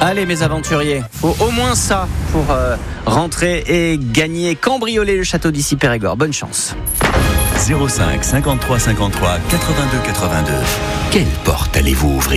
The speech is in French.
Allez mes aventuriers, faut au moins ça pour rentrer et gagner, cambrioler le château d'Issy Périgord. Bonne chance. 05 53 53 82 82. Quelle porte allez-vous ouvrir ?